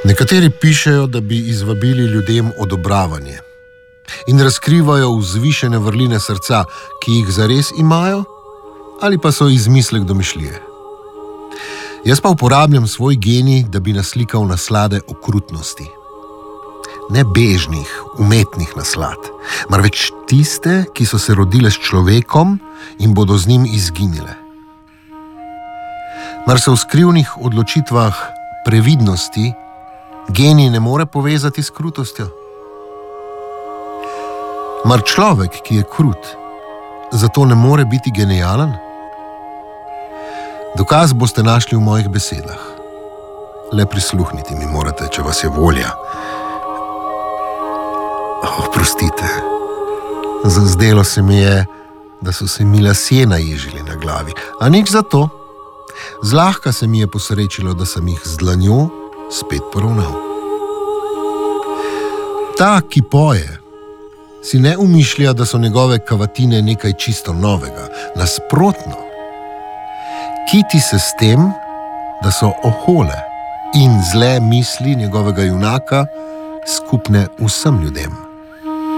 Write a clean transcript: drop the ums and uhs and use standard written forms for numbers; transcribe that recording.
Nekateri pišejo, da bi izvabili ljudem odobravanje in razkrivajo vzvišene vrline srca, ki jih zares imajo, ali pa so izmislek domišljije. Jaz pa uporabljam svoj genij, da bi naslikal naslade okrutnosti. Ne bežnih, umetnih naslad, marveč tiste, ki so se rodile s človekom in bodo z njim izginile. Mar se v skrivnih odločitvah previdnosti genij ne more povezati s krutostjo? Mar človek, ki je krut, zato ne more biti genijalen? Dokaz boste našli v mojih besedah. Le prisluhniti mi morate, če vas je volja. Oprostite, zazdelo se mi je, da so se mi lasje naježili na glavi, a nič za to. Zlahka se mi je posrečilo, da sem jih z dlanjo spet poravnal. Ta, ki poje, si ne umišlja, da so njegove kavatine nekaj čisto novega. Nasprotno, kiti se s tem, da so ohole in zle misli njegovega junaka skupne vsem ljudem.